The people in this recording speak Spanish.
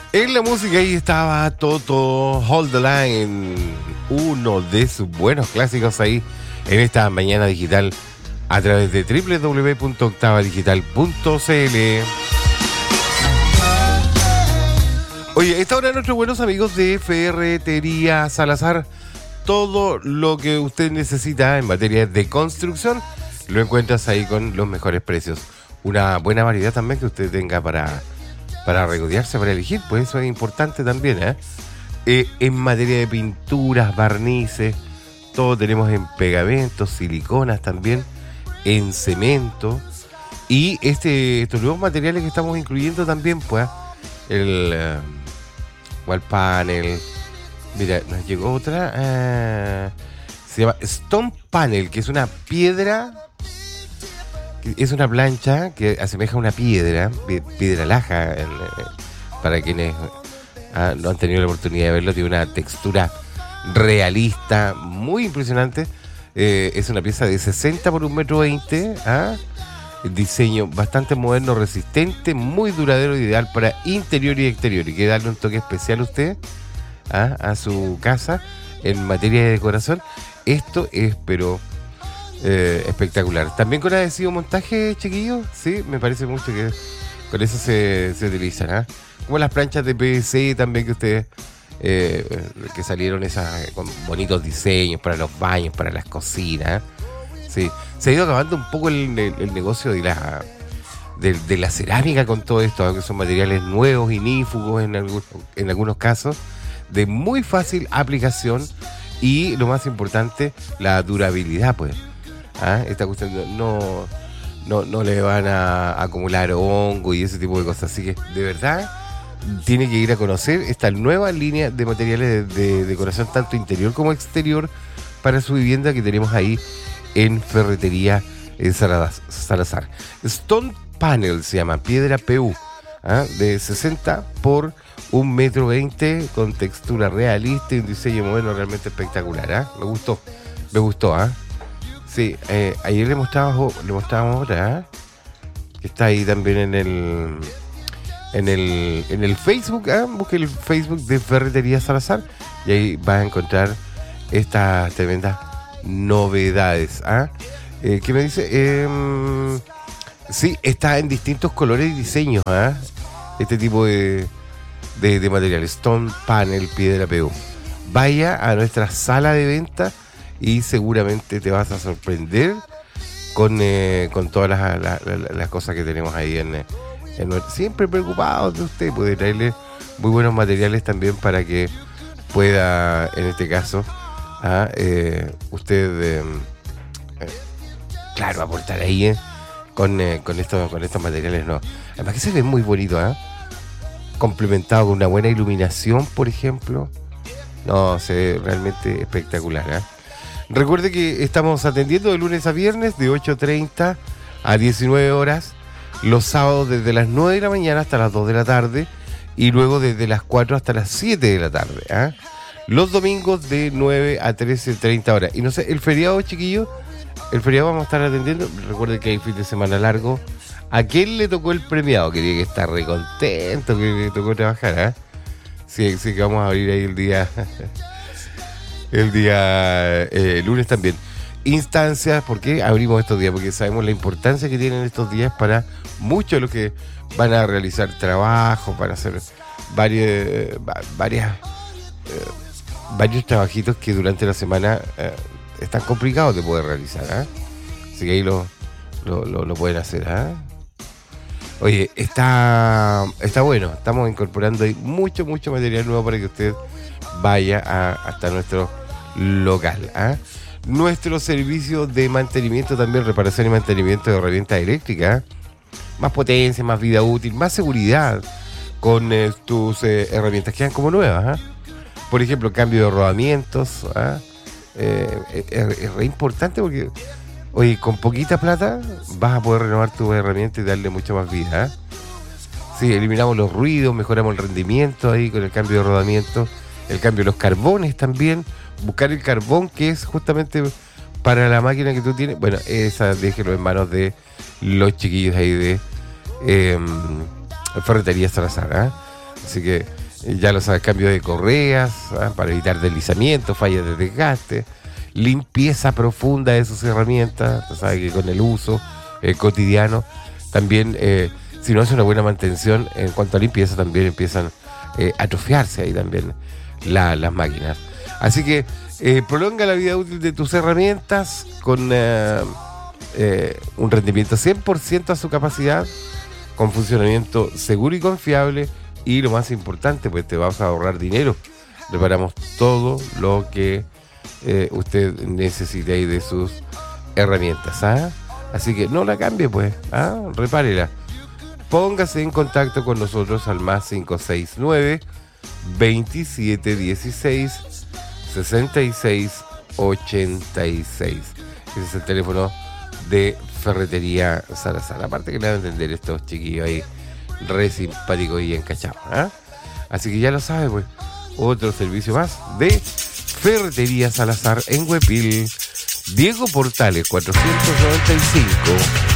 En la música ahí estaba Toto, Hold the Line, uno de sus buenos clásicos ahí en esta mañana digital a través de www.octavadigital.cl. Oye, esta hora nuestros buenos amigos de Ferretería Salazar, todo lo que usted necesita en materia de construcción lo encuentras ahí con los mejores precios. Una buena variedad también que usted tenga para regodearse, para elegir, pues eso es importante también, ¿eh? En materia de pinturas, barnices, todo tenemos en pegamentos, siliconas también, en cemento y estos nuevos materiales que estamos incluyendo también, pues, el wall panel. Mira, nos llegó otra, se llama Stone Panel, que es una piedra. Es una plancha que asemeja a una piedra laja, para quienes no han tenido la oportunidad de verlo, tiene una textura realista, muy impresionante. Es una pieza de 60 por 1,20 m, diseño bastante moderno, resistente, muy duradero, ideal para interior y exterior. Y quiere darle un toque especial a usted, a su casa en materia de decoración. Esto es, pero... espectacular. También con adhesivo montaje, chiquillos, sí, me parece mucho que con eso se utilizan, ¿eh? Como las planchas de PVC también que ustedes que salieron esas con bonitos diseños para los baños, para las cocinas. Sí, se ha ido acabando un poco el negocio de la cerámica con todo esto, que son materiales nuevos, inífugos en algunos casos, de muy fácil aplicación y lo más importante, la durabilidad, pues. Esta cuestión no le van a acumular hongo y ese tipo de cosas. Así que, de verdad, tiene que ir a conocer esta nueva línea de materiales de decoración, tanto interior como exterior, para su vivienda que tenemos ahí en Ferretería Salazar. Stone Panel se llama, piedra PU, de 60 por 1,20 m, con textura realista y un diseño moderno realmente espectacular. Me gustó, Sí, ayer le mostrábamos otra, que está ahí también en el Facebook, busque el Facebook de Ferretería Salazar y ahí va a encontrar estas tremendas novedades. ¿Qué me dice? Sí, está en distintos colores y diseños, este tipo de materiales. Stone Panel, piedra PU. Vaya a nuestra sala de venta y seguramente te vas a sorprender con todas las cosas que tenemos ahí siempre preocupados de usted, puede traerle muy buenos materiales también para que pueda, en este caso, usted claro, aportar ahí con estos materiales, no. Además que se ve muy bonito, complementado con una buena iluminación, por ejemplo. No, se ve realmente espectacular, Recuerde que estamos atendiendo de lunes a viernes de 8:30 a 19 horas, los sábados desde las 9 de la mañana hasta las 2 de la tarde y luego desde las 4 hasta las 7 de la tarde. Los domingos de 9 a 13:30 horas. Y no sé, el feriado, chiquillos, el feriado vamos a estar atendiendo. Recuerde que hay fin de semana largo. ¿A quién le tocó el premiado? Quería que estar re contento que le tocó trabajar, Sí, que vamos a abrir ahí el día... el día lunes también. Instancias, ¿por qué abrimos estos días? Porque sabemos la importancia que tienen estos días para muchos de los que van a realizar trabajo, para hacer varios trabajitos que durante la semana están complicados de poder realizar. Así que ahí lo pueden hacer. Oye, está bueno. Estamos incorporando ahí mucho material nuevo para que usted vaya hasta nuestro local. Nuestro servicio de mantenimiento también, reparación y mantenimiento de herramientas eléctricas, más potencia, más vida útil, más seguridad con tus herramientas, quedan como nuevas. Por ejemplo, cambio de rodamientos, es re importante porque, oye, con poquita plata vas a poder renovar tus herramientas y darle mucha más vida. Sí, eliminamos los ruidos, mejoramos el rendimiento ahí con el cambio de rodamientos, el cambio de los carbones también. Buscar el carbón que es justamente para la máquina que tú tienes. Bueno, esa déjelo en manos de los chiquillos ahí de Ferretería Salazar. Así que ya lo sabes, cambio de correas, para evitar deslizamientos, fallas de desgaste, limpieza profunda de sus herramientas, tú sabes que con el uso cotidiano, también si no hace una buena mantención en cuanto a limpieza, también empiezan a atrofiarse ahí también las máquinas. Así que prolonga la vida útil de tus herramientas con un rendimiento 100% a su capacidad, con funcionamiento seguro y confiable, y lo más importante, pues te vas a ahorrar dinero. Reparamos todo lo que usted necesite ahí de sus herramientas, ¿ah? Así que no la cambie, pues, repárela. Póngase en contacto con nosotros al más 569 2716 6686. Ese es el teléfono de Ferretería Salazar. Aparte que le van a entender estos chiquillos ahí, re simpáticos y encachados, Así que ya lo sabe, pues. Otro servicio más de Ferretería Salazar en Huepil. Diego Portales 495